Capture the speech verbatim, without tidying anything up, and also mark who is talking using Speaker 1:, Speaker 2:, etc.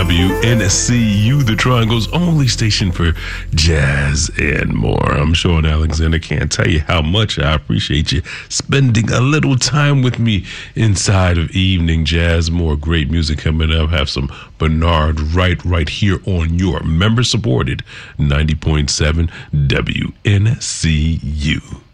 Speaker 1: W N C U, the Triangle's only station for jazz and more. I'm Sean Alexander. Can't tell you how much I appreciate you spending a little time with me inside of Evening Jazz. More great music coming up. Have some Bernard Wright right here on your member-supported ninety point seven W N C U.